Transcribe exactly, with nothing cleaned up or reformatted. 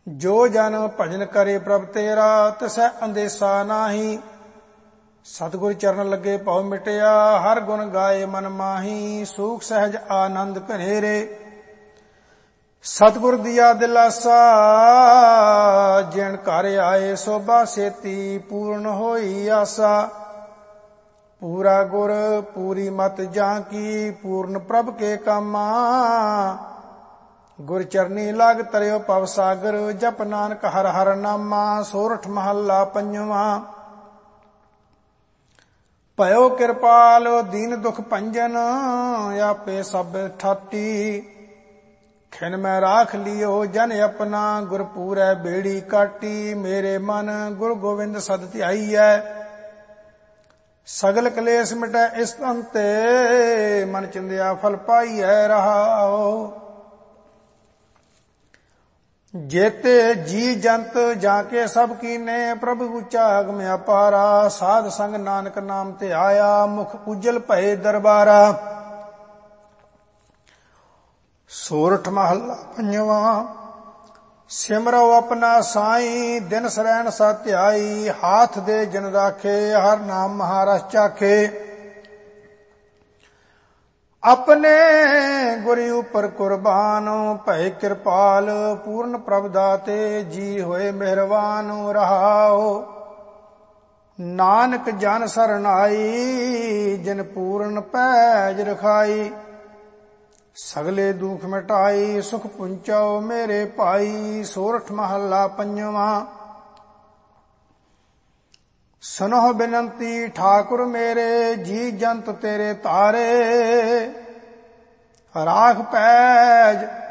जो जन भजन करे प्रभ तेरा, तिसै अंदेसा नाही। सतगुर चरण लगे भव मिटया, हर गुण गाए मन माही। सूख सहज आनंद घनेरे, सतगुर दिया दिलासा। जिन घर आए सोभा सेती, पूर्ण होई आसा। पूरा गुर पूरी मत जाकी, पूर्ण प्रभ के कामा। गुर चरनी लाग तरियो पव सागर, जप नानक हर हर नामा। सोरठ महला पंजवा। भयो कृपाल दीन दुख भंजन, आपे सब ठाटी। खिन मैं राख लियो जन अपना, गुर पूरै बेड़ी काटी। मेरे मन गुर गोविंद सद ध्याईऐ, सगल कलेस मिटै इस अंते। मन चिंदिया फल पाईऐ रहाओ। जेते जी जंत जाके सब कीने, प्रभु ऊंचा अगम अपारा। साध संग नानक नाम ते आया, मुख उज्जल भये दरबारा। सोरठ महला पंजवा। सिमरो अपना साई, दिन सरैन सत्याई। हाथ दे जिन राखे, हर नाम महारस चाखे। अपने गुरी उपर कुर्बान, भय कृपाल पूर्ण प्रभ दाते। जी होए मेहरबान रहाओ। नानक जन सरन आई, जिन पूर्ण पैज रखाई। सगले दुख मिटाई, सुख पुंचाओ मेरे भाई। सोरठ महला पंजवा। सुनो बिनती ठाकुर मेरे, जी जंत तेरे तारे। राख पैज